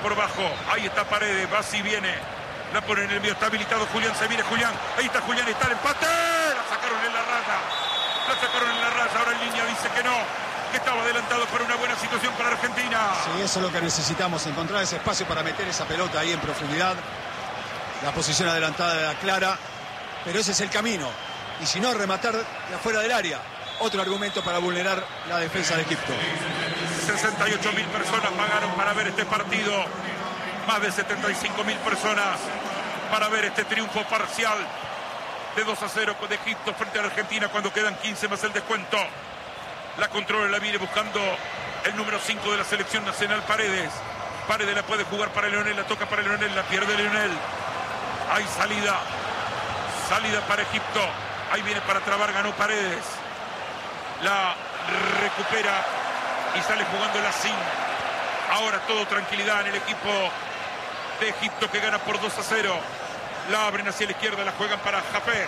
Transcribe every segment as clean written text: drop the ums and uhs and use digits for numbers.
por bajo. Ahí está Paredes, va si viene. La pone en el medio, está habilitado Julián, se viene Julián. Ahí está Julián, está el empate. La sacaron en la raya. La sacaron en la raya, ahora en línea dice que no. Que estaba adelantado para una buena situación para Argentina. Sí, eso es lo que necesitamos, encontrar ese espacio para meter esa pelota ahí en profundidad. La posición adelantada de la clara, pero ese es el camino. Y si no, rematar de afuera del área. Otro argumento para vulnerar la defensa de Egipto. 68.000 personas pagaron para ver este partido. Más de 75.000 personas para ver este triunfo parcial de 2-0 de Egipto frente a Argentina cuando quedan 15 más el descuento. La controla, la viene buscando el número 5 de la selección nacional, Paredes. Paredes la puede jugar para Leonel, la toca para Leonel, la pierde Leonel. Hay salida. Salida para Egipto. Ahí viene para trabar, ganó Paredes. La recupera y sale jugando la SIN. Ahora todo tranquilidad en el equipo de Egipto que gana por 2-0. La abren hacia la izquierda, la juegan para Hafez.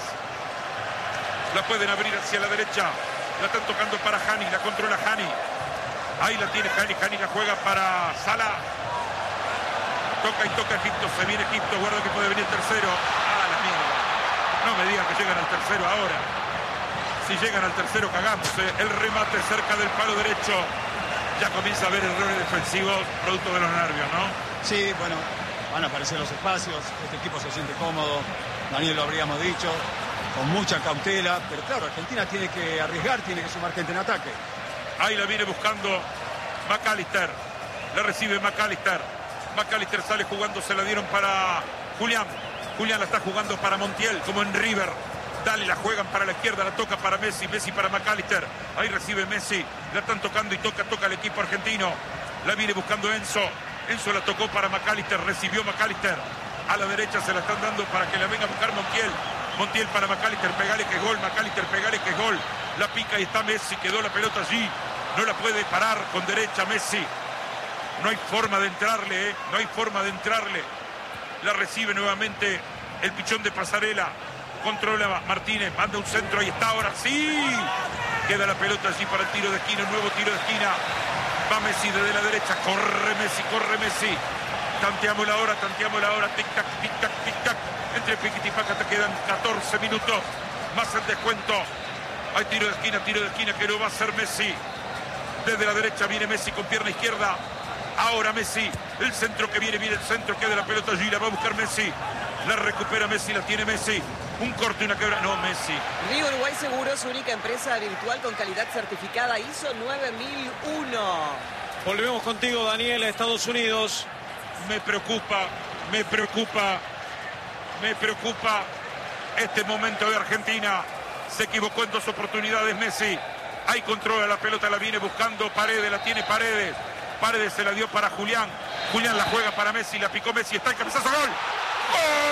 La pueden abrir hacia la derecha. La están tocando para Hani, la controla Hani. Ahí la tiene Hani, Hani la juega para Salah. Toca y toca Egipto, se viene Egipto, guarda que puede venir el tercero. Ah, la mierda. No me digan que llegan al tercero ahora. Si llegan al tercero cagamos, El remate cerca del palo derecho. Ya comienza a haber errores defensivos producto de los nervios, ¿no? Sí, bueno, van a aparecer los espacios. Este equipo se siente cómodo. Daniel, lo habríamos dicho, con mucha cautela. Pero claro, Argentina tiene que arriesgar, tiene que sumar gente en ataque. Ahí la viene buscando McAllister. La recibe McAllister. McAllister sale jugando, se la dieron para Julián. Julián la está jugando para Montiel, como en River. Dale, la juegan para la izquierda, la toca para Messi. Messi para McAllister. Ahí recibe Messi. La están tocando y toca el equipo argentino. La viene buscando Enzo. Enzo la tocó para McAllister. Recibió McAllister. A la derecha se la están dando para que la venga a buscar Montiel. Montiel para McAllister. Pegale que es gol. McAllister, pegale que es gol. La pica y está Messi. Quedó la pelota allí. No la puede parar con derecha Messi. No hay forma de entrarle, No hay forma de entrarle. La recibe nuevamente el pichón de Pasarela. Controla Martínez, manda un centro, ahí está, ahora sí. Queda la pelota allí para el tiro de esquina, un nuevo tiro de esquina. Va Messi desde la derecha, corre Messi. Tanteamos la hora, tic-tac, tic-tac, tic-tac. Entre Piquitipaca te quedan 14 minutos, más el descuento. Hay tiro de esquina que lo va a hacer Messi. Desde la derecha viene Messi con pierna izquierda. Ahora Messi, el centro que viene el centro, queda la pelota allí, la va a buscar Messi. La recupera Messi, la tiene Messi. Un corte y una quebra. No, Messi. Río Uruguay Seguros, única empresa virtual con calidad certificada ISO 9001. Volvemos contigo, Daniel, a Estados Unidos. Me preocupa este momento de Argentina. Se equivocó en 2 oportunidades Messi. Ahí controla la pelota, la viene buscando Paredes, la tiene Paredes. Paredes se la dio para Julián. Julián la juega para Messi, la picó Messi, está el cabezazo, ¡gol! ¡Gol!